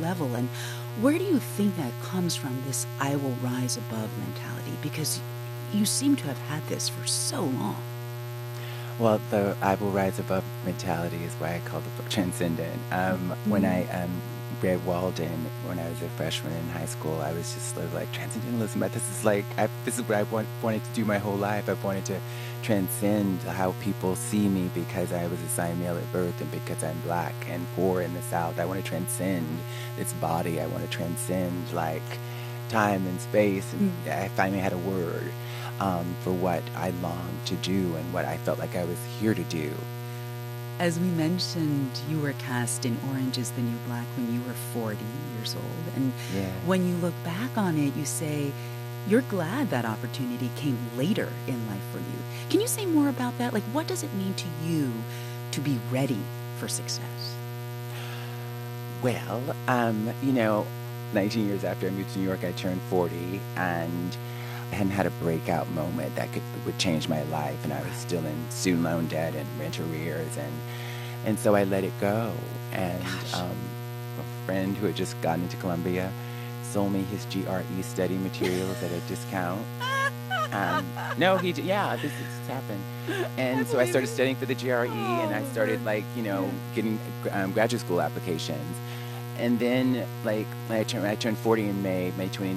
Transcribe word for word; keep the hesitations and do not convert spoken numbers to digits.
level. And where do you think that comes from, this I will rise above mentality? Because you seem to have had this for so long. Well, the I will rise above mentality is why I call the book Transcendent. Um, when Mhm. I um, read Walden when I was a freshman in high school, I was just sort of like transcendentalism. But this is like I, this is what I want, wanted to do my whole life. I've wanted to transcend how people see me because I was assigned male at birth and because I'm black and poor in the South. I want to transcend this body. I want to transcend like time and space. And Mm. I finally had a word um, for what I longed to do and what I felt like I was here to do. As we mentioned, you were cast in Orange is the New Black when you were forty years old. And Yeah. when you look back on it, you say you're glad that opportunity came later in life for you. Can you say more about that? Like, what does it mean to you to be ready for success? Well, um, you know, nineteen years after I moved to New York, I turned forty and I hadn't had a breakout moment that could would change my life, and I was Right. still in student loan debt and rent arrears, and and so I let it go. And Gosh. um, a friend who had just gotten into Columbia sold me his G R E study materials at a discount. Um, no, he d- yeah, this has happened. I And so I believe started it. studying for the G R E, and I Oh, started Lord. like you know Yeah. getting um, graduate school applications. And then like I turned I turned forty in May, May 29th.